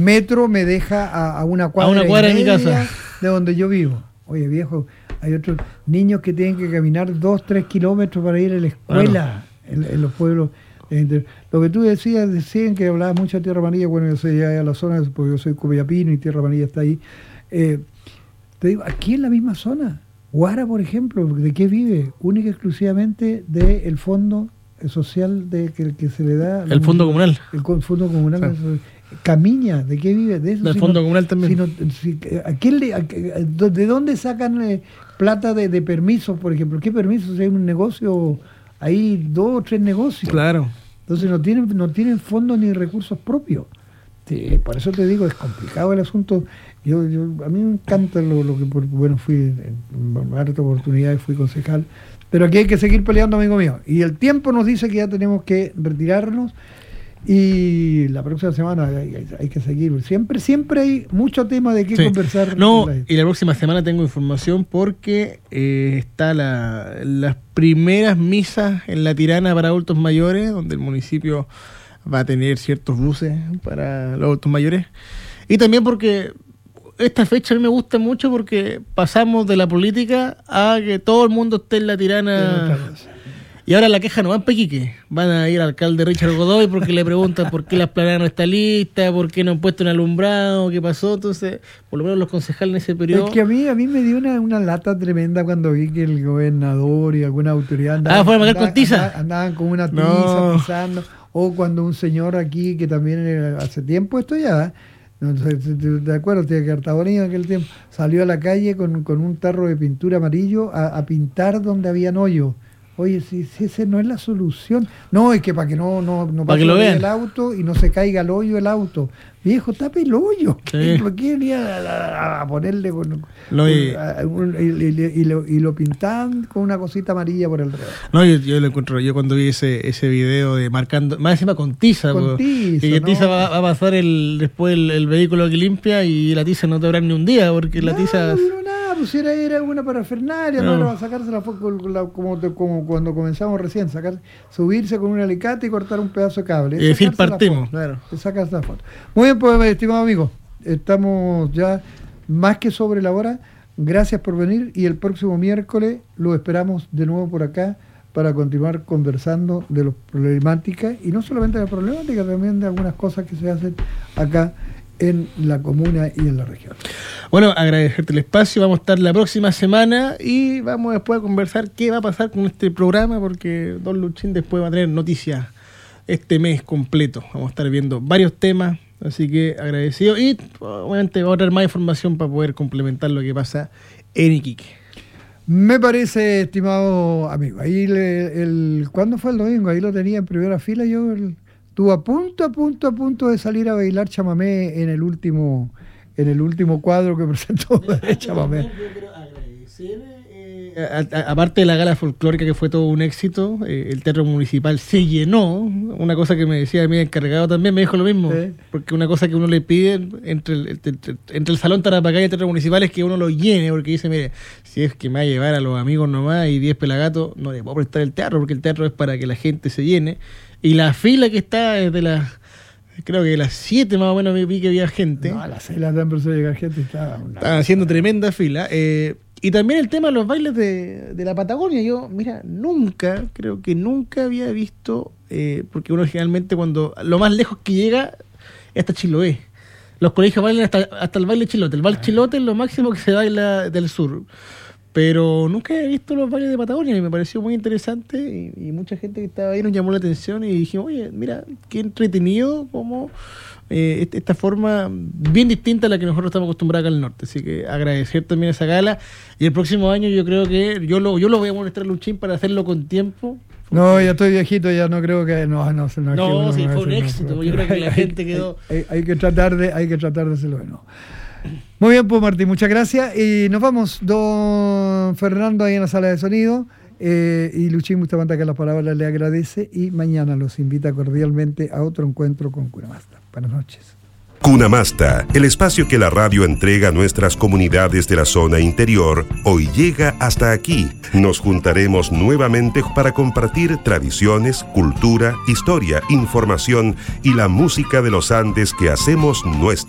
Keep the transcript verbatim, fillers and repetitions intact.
metro me deja a, a una cuadra, a una cuadra de mi casa, de donde yo vivo. Oye, viejo, hay otros niños que tienen que caminar dos, tres kilómetros para ir a la escuela, claro, en, en los pueblos. En, lo que tú decías, decían que hablabas mucho de Tierra Amarilla, bueno, yo soy de la zona, porque yo soy Copiapino y Tierra Amarilla está ahí. Eh, te digo, aquí en la misma zona, Guara, por ejemplo, ¿de qué vive? Única y exclusivamente del fondo social de que, que se le da. El fondo comunal. El fondo comunal. Sí. Camiña, ¿de qué vive? De eso. Del si fondo no, comunal también. Si no, si, ¿a quién le, a, ¿de dónde sacan eh, plata de, de permisos, por ejemplo? ¿Qué permisos? Si hay un negocio, hay dos o tres negocios. Claro. Entonces no tienen, no tienen fondos ni recursos propios. Sí, por eso te digo, es complicado el asunto. Yo, yo a mí me encanta lo, lo que, bueno, fui en varias oportunidades, fui concejal, pero aquí hay que seguir peleando, amigo mío. Y el tiempo nos dice que ya tenemos que retirarnos y la próxima semana hay, hay, hay que seguir. Siempre, siempre hay mucho tema de qué sí. conversar. No, y la próxima semana tengo información porque eh, está la, las primeras misas en La Tirana para adultos mayores, donde el municipio va a tener ciertos buses para los adultos mayores. Y también porque esta fecha a mí me gusta mucho porque pasamos de la política a que todo el mundo esté en La Tirana. Y ahora la queja no va en Pequique, van a ir al alcalde Richard Godoy porque le preguntan por qué la esplanada no está lista, por qué no han puesto un alumbrado, qué pasó. Entonces, por lo menos los concejales en ese periodo... Es que a mí a mí me dio una, una lata tremenda cuando vi que el gobernador y alguna autoridad andaban, ah, ¿fueron a marcar con tiza? Andaban, andaban con una tiza no. pisando, o cuando un señor aquí, que también era, hace tiempo esto ya... No, de acuerdo, tiene que estar bonito en aquel tiempo. Salió a la calle con, con un tarro de pintura amarillo a, a pintar donde habían hoyo. Oye, si, si esa no es la solución. No, es que para que no, no, no pase el auto y no se caiga el hoyo el auto. Viejo, tape el hoyo. Sí. ¿Por qué venía a, a ponerle con, no, con, y, a, un, y, y, y, lo, y lo pintaban con una cosita amarilla por el alrededor? No, yo, yo lo encuentro, yo cuando vi ese, ese video de marcando, más encima con tiza, con porque, tiza, y que ¿no? tiza va, va a pasar el, después el, el vehículo que limpia y la tiza no te habrá ni un día, porque no, la tiza... No, nada, pues era, era una parafernalia, no. no, sacarse la, como, como, como cuando comenzamos recién, sacar, subirse con un alicate y cortar un pedazo de cable. Y decir partimos, claro. Sacarse la foto. Muy bien, pues, estimado amigo, estamos ya más que sobre la hora. Gracias por venir y el próximo miércoles lo esperamos de nuevo por acá para continuar conversando de las problemáticas, y no solamente de las problemáticas, también de algunas cosas que se hacen acá en la comuna y en la región. Bueno, agradecerte el espacio, vamos a estar la próxima semana y vamos después a conversar qué va a pasar con este programa, porque Don Luchín después va a tener noticias este mes completo. Vamos a estar viendo varios temas, así que agradecido, y obviamente va a traer más información para poder complementar lo que pasa en Iquique. Me parece, estimado amigo. Ahí le, el, ¿cuándo fue el domingo? Ahí lo tenía en primera fila yo. El, estuvo a punto, a punto, a punto de salir a bailar chamamé en el último, en el último cuadro que presentó chamamé. Yo quiero agradecer, eh, a, a, aparte de la gala folclórica que fue todo un éxito, eh, el teatro municipal se llenó. Una cosa que me decía mi encargado también, me dijo lo mismo, ¿sí? Porque una cosa que uno le pide entre el, entre, entre el Salón Tarapacá y el teatro municipal es que uno lo llene, porque dice, mire, si es que me va a llevar a los amigos nomás y diez pelagatos, no le puedo prestar el teatro, porque el teatro es para que la gente se llene. Y la fila que está desde las, creo que de las siete más o menos vi que había gente. No, a las seis la empezó a llegar gente. Estaba Estaban haciendo tremenda fila. Eh, y también el tema de los bailes de, de la Patagonia. Yo, mira, nunca, creo que nunca había visto, eh, porque uno generalmente cuando, lo más lejos que llega es hasta Chiloé. Los colegios bailan hasta, hasta el baile chilote. El baile chilote es lo máximo que se baila del sur. Pero nunca he visto los bailes de Patagonia y me pareció muy interesante, y, y mucha gente que estaba ahí nos llamó la atención y dijimos, oye, mira, qué entretenido como eh, esta forma bien distinta a la que nosotros estamos acostumbrados acá al norte. Así que agradecer también esa gala, y el próximo año yo creo que yo lo yo lo voy a molestar a Luchín para hacerlo con tiempo. No, ya estoy viejito, ya no creo que... No, no, no, no, no sí, no, fue un no, éxito, no, yo creo que la hay, gente quedó... Hay, hay, hay, que tratar de, hay que tratar de hacerlo de nuevo. Muy bien, pues Martín, muchas gracias. Y nos vamos, don Fernando, ahí en la sala de sonido. Eh, y Luchín Bustamante, que las palabras le agradece. Y mañana los invita cordialmente a otro encuentro con Cunamasta. Buenas noches. Cunamasta, el espacio que la radio entrega a nuestras comunidades de la zona interior, hoy llega hasta aquí. Nos juntaremos nuevamente para compartir tradiciones, cultura, historia, información y la música de los Andes que hacemos nuestra.